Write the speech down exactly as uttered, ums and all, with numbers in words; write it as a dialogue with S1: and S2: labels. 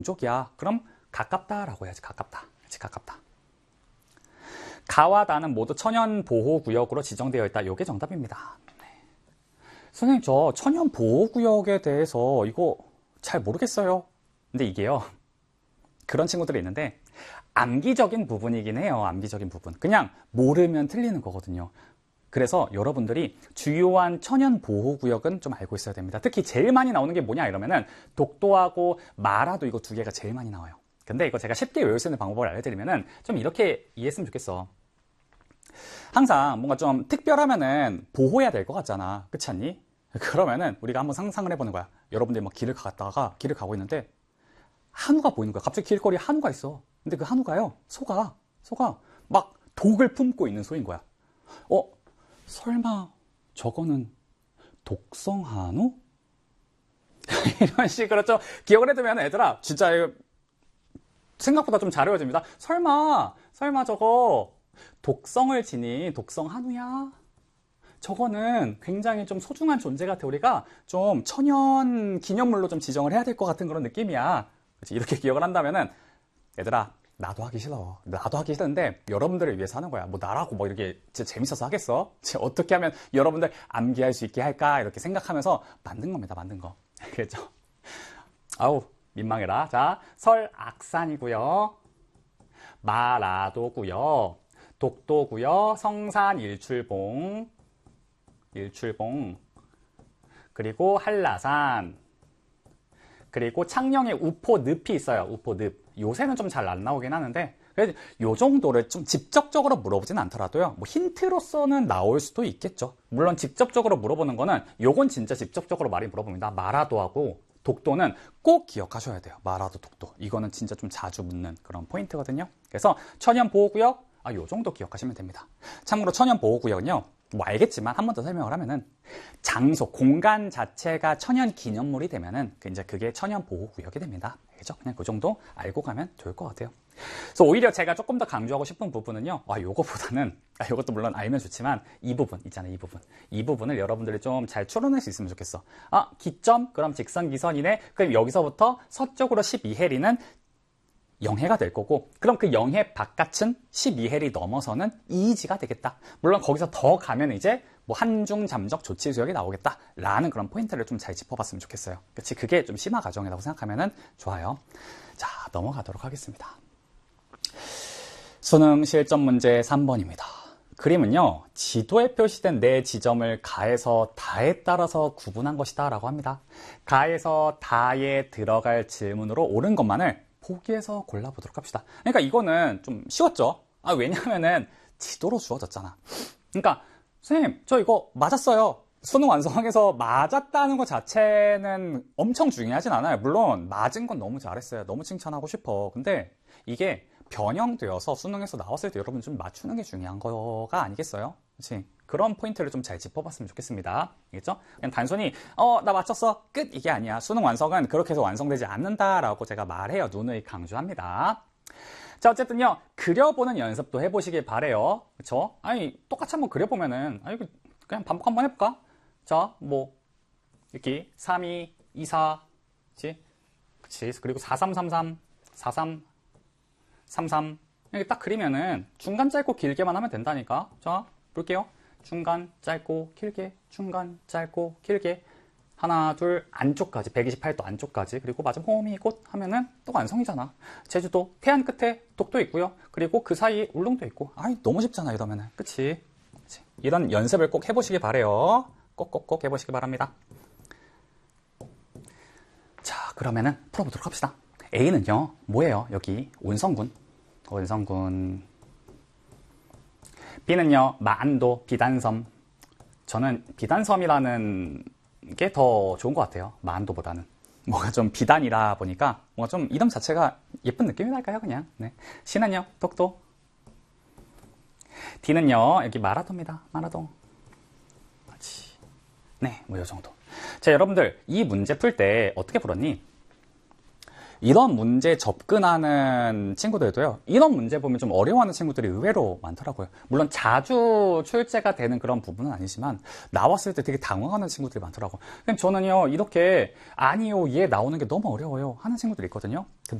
S1: 쪽이야. 그럼 가깝다라고 해야지. 가깝다. 그렇지, 가깝다. 가와 다는 모두 천연보호구역으로 지정되어 있다. 이게 정답입니다. 네. 선생님, 저 천연보호구역에 대해서 이거 잘 모르겠어요. 근데 이게요, 그런 친구들이 있는데 암기적인 부분이긴 해요. 암기적인 부분. 그냥 모르면 틀리는 거거든요. 그래서 여러분들이 주요한 천연보호구역은 좀 알고 있어야 됩니다. 특히 제일 많이 나오는 게 뭐냐 이러면은 독도하고 마라도 이거 두 개가 제일 많이 나와요. 근데 이거 제가 쉽게 외울 수 있는 방법을 알려드리면은 좀 이렇게 이해했으면 좋겠어. 항상 뭔가 좀 특별하면은 보호해야 될 것 같잖아. 그렇지 않니? 그러면은 우리가 한번 상상을 해보는 거야. 여러분들이 막 길을 갔다가 길을 가고 있는데 한우가 보이는 거야. 갑자기 길거리에 한우가 있어. 근데 그 한우가요, 소가, 소가 막 독을 품고 있는 소인 거야. 어, 설마 저거는 독성 한우? 이런 식으로 좀 기억을 해두면 애들아, 진짜 생각보다 좀 잘 외워집니다. 설마, 설마 저거 독성을 지닌 독성 한우야? 저거는 굉장히 좀 소중한 존재 같아. 우리가 좀 천연 기념물로 좀 지정을 해야 될 것 같은 그런 느낌이야. 그치? 이렇게 기억을 한다면은, 얘들아, 나도 하기 싫어. 나도 하기 싫은데 여러분들을 위해서 하는 거야. 뭐 나라고 뭐 이렇게 진짜 재밌어서 하겠어? 어떻게 하면 여러분들 암기할 수 있게 할까? 이렇게 생각하면서 만든 겁니다. 만든 거. 그렇죠? 아우, 민망해라. 자, 설악산이고요. 마라도고요. 독도고요. 성산 일출봉. 일출봉. 그리고 한라산. 그리고 창녕에 우포늪이 있어요. 우포늪. 요새는 좀 잘 안 나오긴 하는데, 그래도 요 정도를 좀 직접적으로 물어보진 않더라도요, 뭐 힌트로서는 나올 수도 있겠죠. 물론 직접적으로 물어보는 거는, 요건 진짜 직접적으로 많이 물어봅니다. 마라도하고 독도는 꼭 기억하셔야 돼요. 마라도, 독도. 이거는 진짜 좀 자주 묻는 그런 포인트거든요. 그래서 천연보호구역, 아, 요 정도 기억하시면 됩니다. 참고로 천연보호구역은요, 뭐 알겠지만 한 번 더 설명을 하면은 장소, 공간 자체가 천연 기념물이 되면은 이제 그게 천연 보호구역이 됩니다. 알겠죠? 그냥 그 정도 알고 가면 좋을 것 같아요. 그래서 오히려 제가 조금 더 강조하고 싶은 부분은요, 아, 요거보다는, 아, 요것도 물론 알면 좋지만 이 부분 있잖아요, 이 부분. 이 부분을 여러분들이 좀 잘 추론할 수 있으면 좋겠어. 아, 기점, 그럼 직선 기선이네. 그럼 여기서부터 서쪽으로 십이 해리는 영해가 될 거고, 그럼 그 영해 바깥은 십이 해리 넘어서는 이지가 되겠다. 물론 거기서 더 가면 이제 뭐 한중 잠적 조치 수역이 나오겠다라는 그런 포인트를 좀 잘 짚어봤으면 좋겠어요. 그치? 그게 좀 심화 과정이라고 생각하면은 좋아요. 자, 넘어가도록 하겠습니다. 수능 실전 문제 삼 번입니다. 그림은요, 지도에 표시된 네 지점을 가에서 다에 따라서 구분한 것이다 라고 합니다. 가에서 다에 들어갈 질문으로 옳은 것만을 보기에서 골라보도록 합시다. 그러니까 이거는 좀 쉬웠죠? 아, 왜냐면은 지도로 주어졌잖아. 그러니까 선생님, 저 이거 맞았어요. 수능 완성에서 맞았다는 것 자체는 엄청 중요하진 않아요. 물론 맞은 건 너무 잘했어요. 너무 칭찬하고 싶어. 근데 이게 변형되어서 수능에서 나왔을 때 여러분 좀 맞추는 게 중요한 거가 아니겠어요? 그치? 그런 포인트를 좀 잘 짚어봤으면 좋겠습니다. 알겠죠? 그냥 단순히 어, 나 맞췄어. 끝! 이게 아니야. 수능 완성은 그렇게 해서 완성되지 않는다라고 제가 말해요. 누누이 강조합니다. 자, 어쨌든요. 그려보는 연습도 해보시길 바래요. 그쵸? 아니, 똑같이 한번 그려보면은, 아니, 그냥 반복 한번 해볼까? 자, 뭐, 이렇게, 삼, 이, 이, 사, 그치? 그치? 그리고 사, 삼, 삼, 삼, 사, 삼, 삼, 삼. 이렇게 딱 그리면은 중간 짧고 길게만 하면 된다니까. 자, 볼게요. 중간 짧고 길게, 중간 짧고 길게. 하나, 둘, 안쪽까지, 백이십팔 도 안쪽까지. 그리고 마지막 홈이 곧 하면은 또 완성이잖아. 제주도, 태안 끝에 독도 있고요. 그리고 그 사이에 울릉도 있고. 아이, 너무 쉽잖아, 이러면은. 그치? 그치? 이런 연습을 꼭 해보시기 바래요. 꼭꼭꼭 해보시기 바랍니다. 자, 그러면은 풀어보도록 합시다. A는요, 뭐예요? 여기 온성군. 온성군. B는요, 만도, 비단섬. 저는 비단섬이라는 게 더 좋은 것 같아요. 만도보다는. 뭔가 좀 비단이라 보니까 뭔가 좀 이름 자체가 예쁜 느낌이 날까요, 그냥. 네. C는요, 독도. D는요, 여기 마라도입니다. 마라도. 그렇지. 네, 뭐 요 정도. 자, 여러분들 이 문제 풀 때 어떻게 풀었니? 이런 문제 접근하는 친구들도요, 이런 문제 보면 좀 어려워하는 친구들이 의외로 많더라고요. 물론 자주 출제가 되는 그런 부분은 아니지만 나왔을 때 되게 당황하는 친구들이 많더라고요. 그럼 저는요, 이렇게 아니요, 얘 나오는 게 너무 어려워요 하는 친구들이 있거든요. 근데